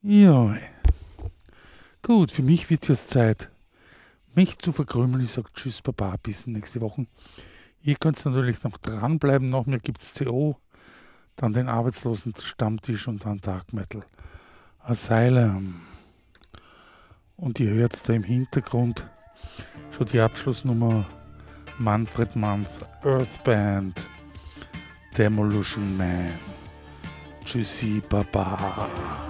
Ja, gut, für mich wird es jetzt Zeit, mich zu verkrümeln. Ich sage Tschüss, Baba, bis nächste Woche. Ihr könnt natürlich noch dranbleiben. Nach mir gibt es CO, dann den Arbeitslosen-Stammtisch und dann Dark Metal Asylum. Und ihr hört da im Hintergrund schon die Abschlussnummer Manfred Manth, Earthband, Demolition Man. Tschüssi, Baba.